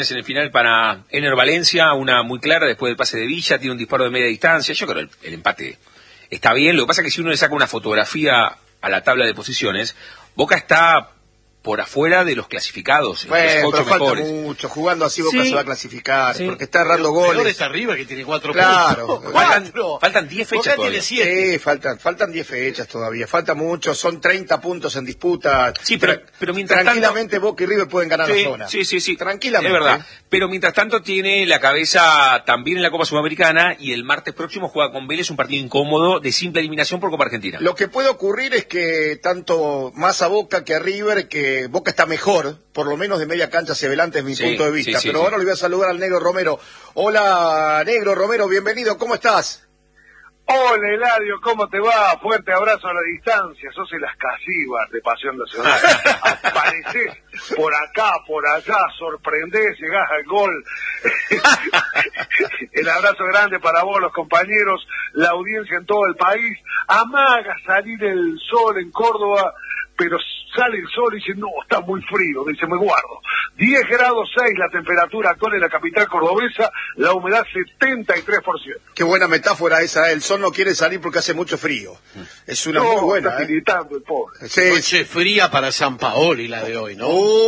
En el final para Ener Valencia, una muy clara después del pase de Villa, tiene un disparo de media distancia. Yo creo que el empate está bien. Lo que pasa es que si uno le saca una fotografía a la tabla de posiciones, Boca está por afuera de los clasificados, bueno, los 8 pero mejores. Falta mucho, jugando así Boca se va a clasificar, sí, porque está errando goles. Peor está River, que tiene 4 puntos. Faltan 10 fechas todavía. Sí, faltan 10 fechas todavía, falta mucho, son 30 puntos en disputa. Sí, pero mientras tranquilamente tanto, Boca y River pueden ganar la zona. Sí, tranquilamente. Es verdad, pero mientras tanto tiene la cabeza también en la Copa Sudamericana y el martes próximo juega con Vélez un partido incómodo de simple eliminación por Copa Argentina. Lo que puede ocurrir es que tanto más a Boca que a River, que Boca está mejor, por lo menos de media cancha hacia adelante es mi punto de vista. Pero ahora le voy a saludar al Negro Romero. Hola, Negro Romero, bienvenido, ¿cómo estás? Hola, Eladio, ¿cómo te va? Fuerte abrazo a la distancia. Sos el Ascasíbar de Pasión Nacional. Aparecés por acá, por allá, sorprendés, llegás al gol. El abrazo grande para vos, los compañeros, la audiencia en todo el país. Amaga salir el sol en Córdoba, pero sale el sol y dice, no, está muy frío, dice, me guardo. 10 grados 6 la temperatura actual en la capital cordobesa, la humedad 73%. Qué buena metáfora esa, el sol no quiere salir porque hace mucho frío. Es una muy buena. Está tiritando el pobre. Noche fría para San Paoli la de hoy, ¿no?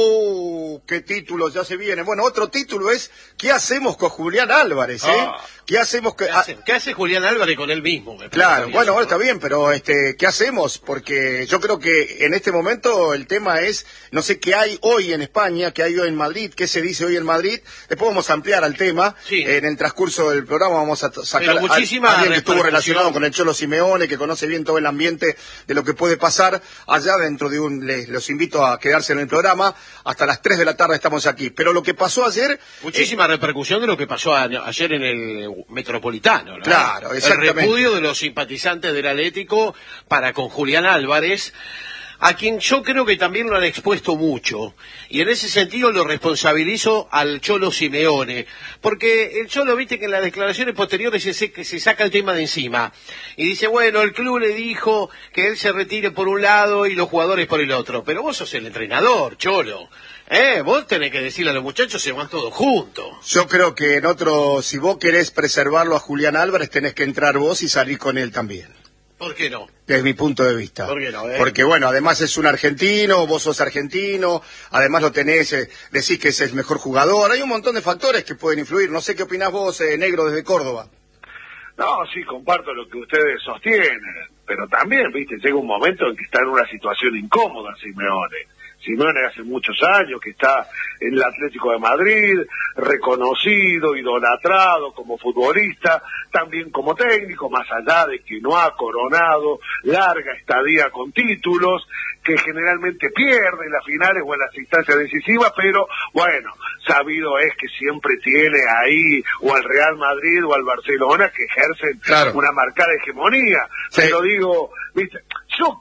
Qué títulos ya se vienen. Bueno, otro título es, ¿qué hacemos con Julián Álvarez, ¿Qué hacemos? ¿Qué hace Julián Álvarez con él mismo? Claro, bueno, ahora está bien, pero ¿qué hacemos? Porque yo creo que en este momento el tema es, no sé qué hay hoy en España, qué hay hoy en Madrid, qué se dice hoy en Madrid. Después vamos a ampliar al tema. Sí. En el transcurso del programa vamos a sacar a alguien que estuvo relacionado con el Cholo Simeone, que conoce bien todo el ambiente de lo que puede pasar allá dentro de los invito a quedarse en el programa. Hasta las 3 de la tarde estamos aquí. Pero lo que pasó ayer... Muchísima repercusión de lo que pasó ayer en el Metropolitano, ¿no? Claro, exactamente. El repudio de los simpatizantes del Atlético para con Julián Álvarez, a quien yo creo que también lo han expuesto mucho, y en ese sentido lo responsabilizo al Cholo Simeone, porque el Cholo, viste que en las declaraciones posteriores se saca el tema de encima, y dice, bueno, el club le dijo que él se retire por un lado y los jugadores por el otro, pero vos sos el entrenador, Cholo. Vos tenés que decirle a los muchachos, se van todos juntos. Yo creo que si vos querés preservarlo a Julián Álvarez, tenés que entrar vos y salir con él también. ¿Por qué no? Desde mi punto de vista. ¿Por qué no? Porque bueno, además es un argentino, vos sos argentino, además lo tenés, decís que es el mejor jugador, hay un montón de factores que pueden influir. No sé qué opinás vos, Negro, desde Córdoba. No, sí, comparto lo que ustedes sostienen, pero también, viste, llega un momento en que está en una situación incómoda Simeone. Simeone hace muchos años que está en el Atlético de Madrid, reconocido, idolatrado como futbolista, también como técnico, más allá de que no ha coronado larga estadía con títulos, que generalmente pierde en las finales o en las instancias decisivas, pero bueno, sabido es que siempre tiene ahí o al Real Madrid o al Barcelona que ejercen una marcada hegemonía. Sí. Pero digo, viste, yo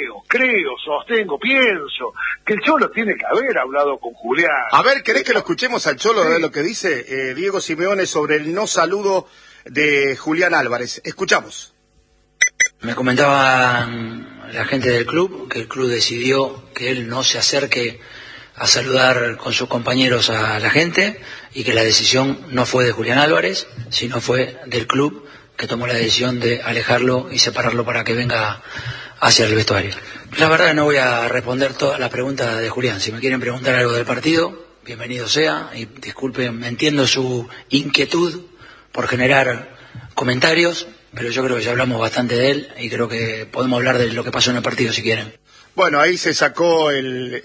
sostengo, pienso que el Cholo tiene que haber hablado con Julián. A ver, ¿querés que lo escuchemos al Cholo de lo que dice Diego Simeone sobre el no saludo de Julián Álvarez? Escuchamos. Me comentaba la gente del club que el club decidió que él no se acerque a saludar con sus compañeros a la gente y que la decisión no fue de Julián Álvarez, sino fue del club, que tomó la decisión de alejarlo y separarlo para que venga hacia el vestuario. La verdad no voy a responder todas las preguntas de Julián. Si me quieren preguntar algo del partido, bienvenido sea, y disculpen, entiendo su inquietud por generar comentarios, pero yo creo que ya hablamos bastante de él y creo que podemos hablar de lo que pasó en el partido si quieren. Bueno, ahí se sacó el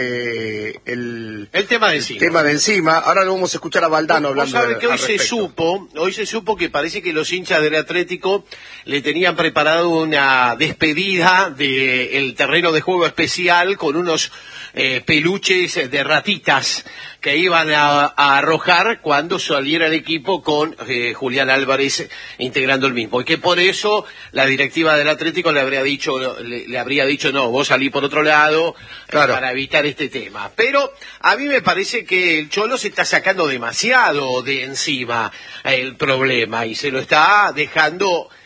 tema de encima. Tema de encima. Ahora lo vamos a escuchar a Valdano hablando. Vos sabés que hoy se supo que parece que los hinchas del Atlético le tenían preparado una despedida del terreno de juego especial con unos peluches de ratitas que iban a arrojar cuando saliera el equipo con Julián Álvarez integrando el mismo, y que por eso la directiva del Atlético le habría dicho no, vos salí por otro lado, para evitar este tema. Pero a mí me parece que el Cholo se está sacando demasiado de encima el problema y se lo está dejando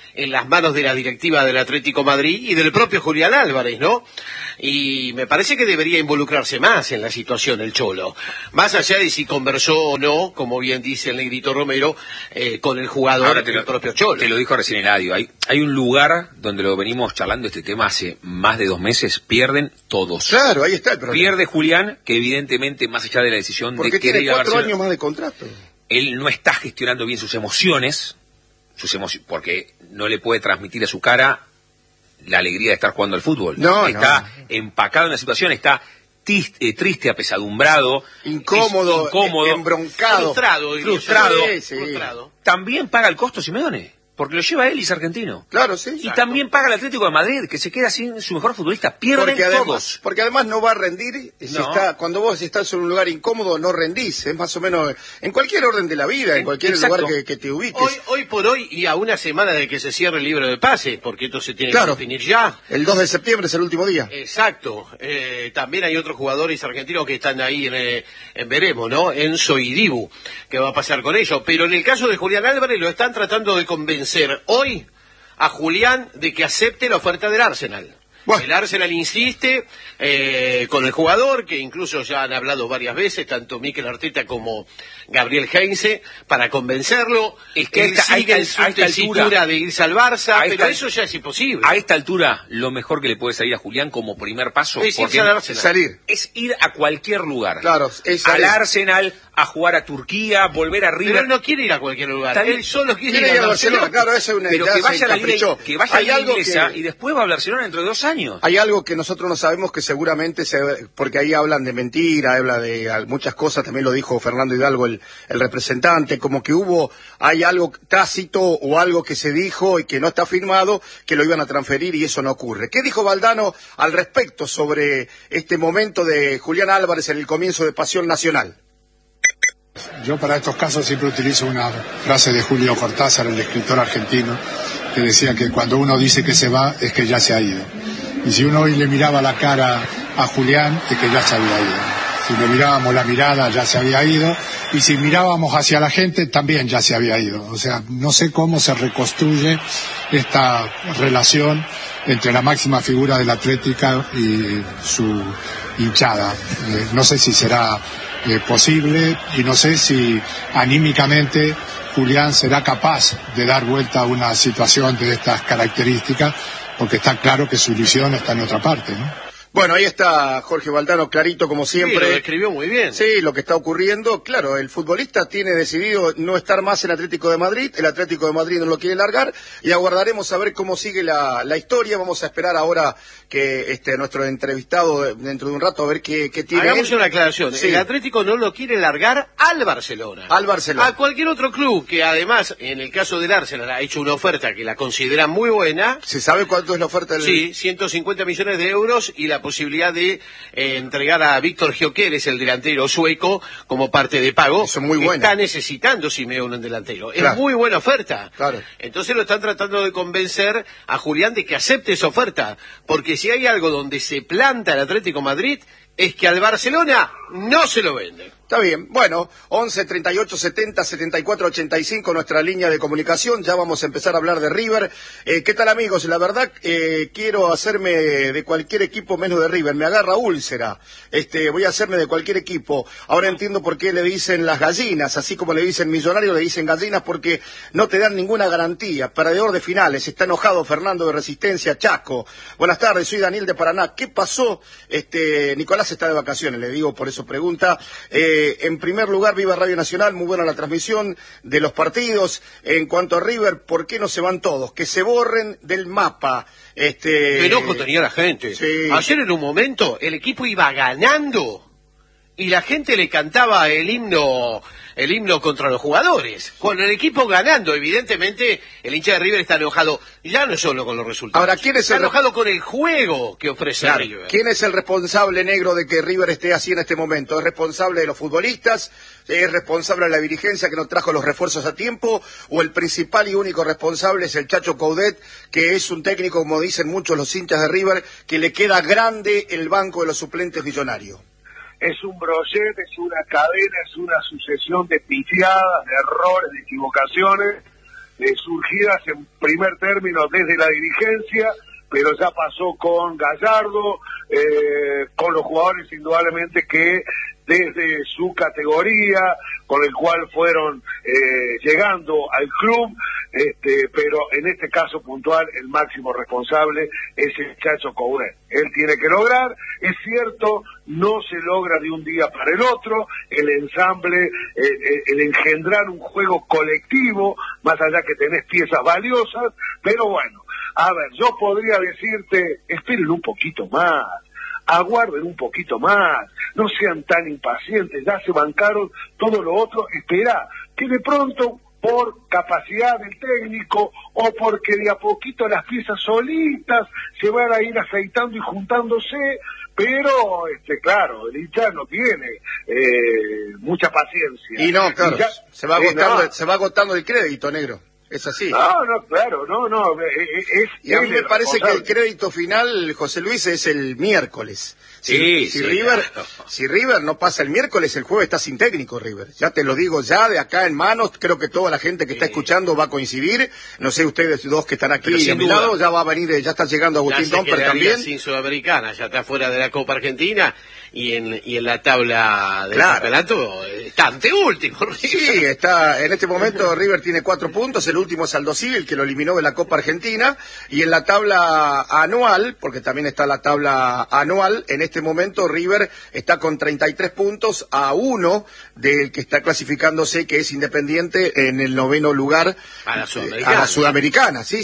en las manos de la directiva del Atlético Madrid y del propio Julián Álvarez, ¿no? Y me parece que debería involucrarse más en la situación el Cholo, más allá de si conversó o no, como bien dice el Negrito Romero, con el jugador, el propio Cholo. Te lo dijo recién Eladio, hay un lugar donde lo venimos charlando este tema hace más de 2 meses, pierden todos. Claro, ahí está el problema. Pierde Julián, que evidentemente, más allá de la decisión porque de querer tiene 4 años más de contrato. Él no está gestionando bien sus emociones, porque no le puede transmitir a su cara la alegría de estar jugando al fútbol. Está empacado en la situación, está triste, apesadumbrado, incómodo, embroncado, frustrado. También paga el costo Simeone, porque lo lleva él y es argentino. Claro, sí. Y también paga el Atlético de Madrid, que se queda sin su mejor futbolista. Pierden todos. Porque además no va a rendir. Cuando vos estás en un lugar incómodo, no rendís. Es más o menos en cualquier orden de la vida, en cualquier lugar que te ubiques. Hoy por hoy, y a una semana de que se cierre el libro de pase, porque esto se tiene que definir ya. El 2 de septiembre es el último día. Exacto. También hay otros jugadores argentinos que están ahí en veremos, ¿no? Enzo y Dibu, que va a pasar con ellos. Pero en el caso de Julián Álvarez lo están tratando de convencer hoy a Julián de que acepte la oferta del Arsenal. Bueno. El Arsenal insiste con el jugador, que incluso ya han hablado varias veces, tanto Mikel Arteta como Gabriel Heinze, para convencerlo. Es que él sigue en su tesitura de irse al Barça, pero eso ya es imposible. A esta altura, lo mejor que le puede salir a Julián como primer paso es ir a cualquier lugar. Claro, al Arsenal, a jugar a Turquía, volver a River. Pero él no quiere ir a cualquier lugar. Él solo quiere ir a Barcelona. Claro, eso es una pero que vaya a la liga, inglesa y después va a Barcelona dentro de 2 años. Hay algo que nosotros no sabemos, que seguramente porque ahí hablan de mentira, habla de muchas cosas, también lo dijo Fernando Hidalgo, el representante, como que hay algo tácito o algo que se dijo y que no está firmado, que lo iban a transferir y eso no ocurre. ¿Qué dijo Valdano al respecto sobre este momento de Julián Álvarez en el comienzo de Pasión Nacional? Yo para estos casos siempre utilizo una frase de Julio Cortázar, el escritor argentino, que decía que cuando uno dice que se va es que ya se ha ido. Y si uno hoy le miraba la cara a Julián, es que ya se había ido. Si le mirábamos la mirada, ya se había ido. Y si mirábamos hacia la gente, también ya se había ido. O sea, no sé cómo se reconstruye esta relación entre la máxima figura del Atlético y su hinchada. No sé si será posible y no sé si anímicamente Julián será capaz de dar vuelta a una situación de estas características, porque está claro que su ilusión está en otra parte, ¿no? Bueno, ahí está Jorge Valdano, clarito como siempre. Sí, lo describió muy bien. Sí, lo que está ocurriendo. Claro, el futbolista tiene decidido no estar más en Atlético de Madrid. El Atlético de Madrid no lo quiere largar. Y aguardaremos a ver cómo sigue la historia. Vamos a esperar ahora que nuestro entrevistado dentro de un rato a ver qué tiene. Hagamos una aclaración. Sí. El Atlético no lo quiere largar al Barcelona. Al Barcelona. A cualquier otro club que además, en el caso del Arsenal, ha hecho una oferta que la considera muy buena. ¿Se sabe cuánto es la oferta del...? Sí, 150 millones de euros y la posibilidad de entregar a Víctor Gyökeres, el delantero sueco, como parte de pago. Eso es muy bueno. Está necesitando Simeone un delantero. Claro. Es muy buena oferta. Claro. Entonces lo están tratando de convencer a Julián de que acepte esa oferta. Porque si hay algo donde se planta el Atlético Madrid, es que al Barcelona no se lo venden. Está bien. Bueno, 11 38 70 74 85, nuestra línea de comunicación. Ya vamos a empezar a hablar de River. ¿Qué tal, amigos? La verdad, quiero hacerme de cualquier equipo menos de River. Me agarra úlcera. Voy a hacerme de cualquier equipo. Ahora entiendo por qué le dicen las gallinas. Así como le dicen millonarios, le dicen gallinas, porque no te dan ninguna garantía. Perdedor de finales. Está enojado Fernando de Resistencia, Chaco. Buenas tardes, soy Daniel de Paraná. ¿Qué pasó? Nicolás está de vacaciones, le digo, por eso pregunta. En primer lugar, viva Radio Nacional, muy buena la transmisión de los partidos. En cuanto a River, ¿por qué no se van todos? Que se borren del mapa. Qué enojo tenía la gente. Sí. Ayer en un momento el equipo iba ganando y la gente le cantaba el himno contra los jugadores. Con el equipo ganando, evidentemente, el hincha de River está enojado, ya no solo con los resultados. Ahora, ¿quién es está enojado con el juego que ofrece River? ¿Quién es el responsable, negro, de que River esté así en este momento? ¿Es responsable de los futbolistas? ¿Es responsable de la dirigencia que no trajo los refuerzos a tiempo? ¿O el principal y único responsable es el Chacho Coudet, que es un técnico, como dicen muchos los hinchas de River, que le queda grande el banco de los suplentes millonarios? Es un brochet, es una cadena, es una sucesión de pifiadas, de errores, de equivocaciones, surgidas en primer término desde la dirigencia, pero ya pasó con Gallardo, con los jugadores indudablemente que desde su categoría, con el cual fueron llegando al club, pero en este caso puntual el máximo responsable es el Chacho Coudet. Él tiene que lograr, es cierto, no se logra de un día para el otro, el ensamble, el engendrar un juego colectivo, más allá que tenés piezas valiosas, pero bueno, a ver, yo podría decirte, esperen un poquito más, aguarden un poquito más, no sean tan impacientes, ya se bancaron todo lo otro, espera, que de pronto por capacidad del técnico o porque de a poquito las piezas solitas se van a ir afeitando y juntándose, pero claro, el hincha no tiene mucha paciencia. Y no, claro, se va agotando el crédito, negro. Es así. No, claro, no. Y a mí me parece que el crédito final, José Luis, es el miércoles. Si River no pasa el miércoles, el jueves está sin técnico River. Ya te lo digo ya, de acá en manos, creo que toda la gente que está escuchando va a coincidir. No sé, ustedes dos que están aquí a mi lado, ya va a venir, ya está llegando Agustín Domper también. Sin Sudamericana, ya está fuera de la Copa Argentina y en la tabla del campeonato está anteúltimo. Sí, está, en este momento River tiene 4 puntos, el último es Aldo Civi, el que lo eliminó de la Copa Argentina, y en la tabla anual, porque también está la tabla anual, en este momento River está con 33 puntos a 1 del que está clasificándose, que es Independiente, en el 9º lugar a la Sudamericana. Sí.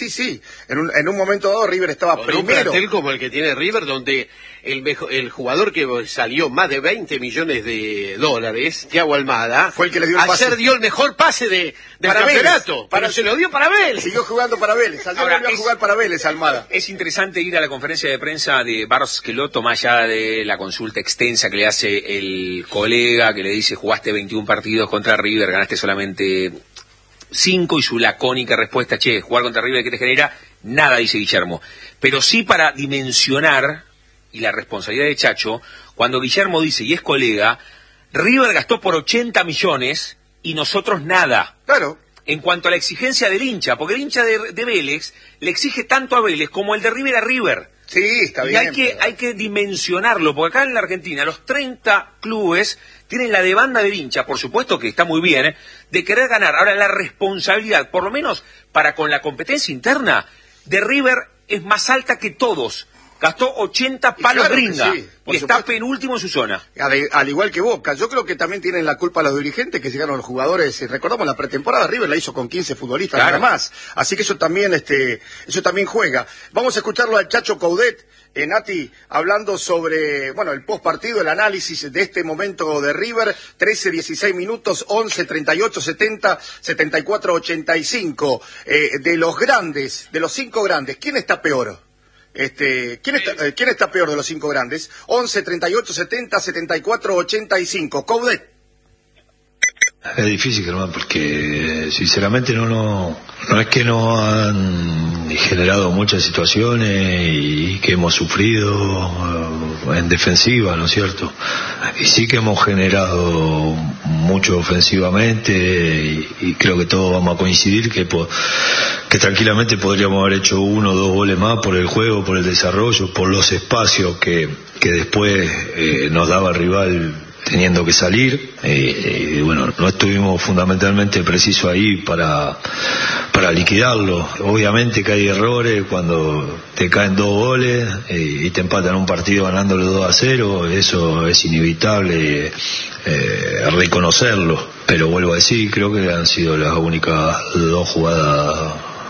En un momento dado River estaba con primero. Un plantel como el que tiene River, donde el jugador que salió más de 20 millones de dólares, Thiago Almada, fue el que le dio el pase. Ayer dio el mejor pase del campeonato, pero se lo dio para Vélez. Siguió jugando para Vélez. Ayer volvió a jugar para Vélez, Almada. Es interesante ir a la conferencia de prensa de Barros Schelotto, más allá de la consulta extensa que le hace el colega, que le dice, jugaste 21 partidos contra River, ganaste solamente 5, y su lacónica respuesta, jugar contra River, ¿qué te genera? Nada, dice Guillermo. Pero sí para dimensionar, y la responsabilidad de Chacho, cuando Guillermo dice, y es colega, River gastó por 80 millones y nosotros nada. Claro. En cuanto a la exigencia del hincha, porque el hincha de Vélez le exige tanto a Vélez como el de River a River. Sí, está bien. Y hay que dimensionarlo, porque acá en la Argentina los 30 clubes tienen la demanda del hincha, por supuesto que está muy bien, de querer ganar. Ahora, la responsabilidad, por lo menos para con la competencia interna, de River es más alta que todos. Gastó 80 palos gringa, y está penúltimo en su zona. Al igual que Boca. Yo creo que también tienen la culpa los dirigentes, que llegaron los jugadores. Recordamos la pretemporada, River la hizo con 15 futbolistas nada más. Así que eso también juega. Vamos a escucharlo al Chacho Coudet, Nati, hablando sobre, el postpartido, el análisis de este momento de River. 13, 16 minutos, 11, 38, 70, 74, 85. De los grandes, de los 5 grandes, ¿quién está peor? ¿Quién está peor de los 5 grandes? 11, 38, 70, 74, 85. Coudet. Es difícil, Germán, porque sinceramente no es que no han generado muchas situaciones y que hemos sufrido en defensiva, ¿no es cierto? Y sí que hemos generado mucho ofensivamente y creo que todos vamos a coincidir que tranquilamente podríamos haber hecho 1 o 2 goles más por el juego, por el desarrollo, por los espacios que después nos daba el rival teniendo que salir, no estuvimos fundamentalmente precisos ahí para liquidarlo. Obviamente que hay errores cuando te caen 2 goles y te empatan un partido ganándolo 2-0, eso es inevitable reconocerlo, pero vuelvo a decir, creo que han sido las únicas 2 jugadas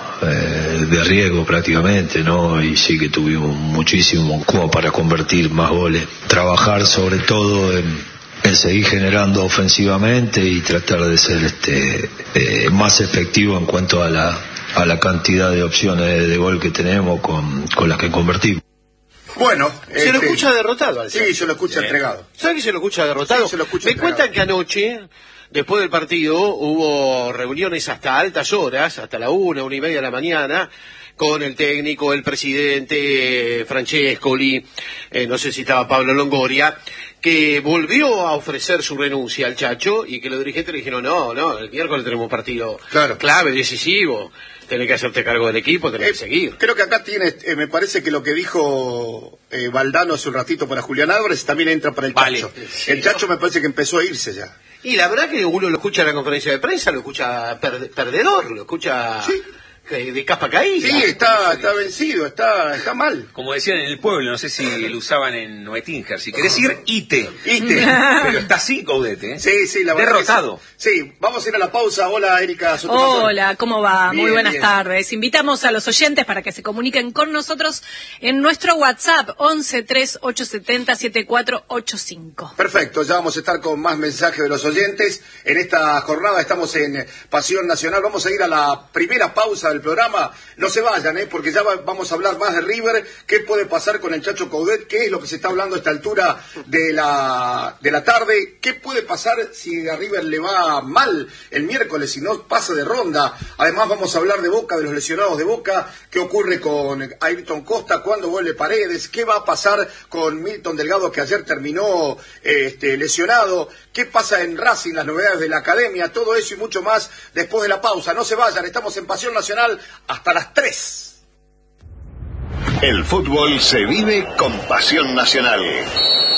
de riesgo prácticamente, ¿no? Y sí que tuvimos muchísimo como para convertir más goles. Trabajar sobre todo en seguir generando ofensivamente y tratar de ser más efectivo en cuanto a la cantidad de opciones de gol que tenemos con las que convertimos. Bueno, se lo escucha derrotado. Sí, se lo escucha entregado. ¿Sabe que se lo escucha derrotado? Sí, Me cuentan que anoche, después del partido, hubo reuniones hasta altas horas, hasta la 1:30 de la mañana, con el técnico, el presidente, Francescoli, no sé si estaba Pablo Longoria, que volvió a ofrecer su renuncia al Chacho y que los dirigentes le dijeron, no, el miércoles tenemos un partido clave, decisivo, tenés que hacerte cargo del equipo, tenés que seguir. Creo que acá tiene, me parece que lo que dijo Valdano hace un ratito para Julián Álvarez también entra para el Chacho. Sí, el Chacho me parece que empezó a irse ya. Y la verdad que uno lo escucha en la conferencia de prensa, lo escucha perdedor, lo escucha... Sí. De capa caída. Sí, está vencido, está mal. Como decían en el pueblo, no sé si lo usaban en Noetinger, si querés ir, ite. Pero está así, Coudet, ¿eh? Sí, la verdad. Derrotado. Sí, vamos a ir a la pausa. Hola, Erika Sotomayor. Hola, ¿cómo va? Muy buenas tardes. Invitamos a los oyentes para que se comuniquen con nosotros en nuestro WhatsApp 11-3870-7485. Perfecto, ya vamos a estar con más mensajes de los oyentes. En esta jornada estamos en Pasión Nacional. Vamos a ir a la primera pausa del programa. No se vayan, porque ya vamos a hablar más de River, qué puede pasar con el Chacho Coudet, qué es lo que se está hablando a esta altura de la tarde, qué puede pasar si a River le va mal el miércoles, si no pasa de ronda. Además vamos a hablar de Boca, de los lesionados de Boca, qué ocurre con Ayrton Costa, cuándo vuelve Paredes, qué va a pasar con Milton Delgado, que ayer terminó lesionado, qué pasa en Racing, las novedades de la academia, todo eso y mucho más después de la pausa. No se vayan, estamos en Pasión Nacional hasta las 3. El fútbol se vive con Pasión Nacional.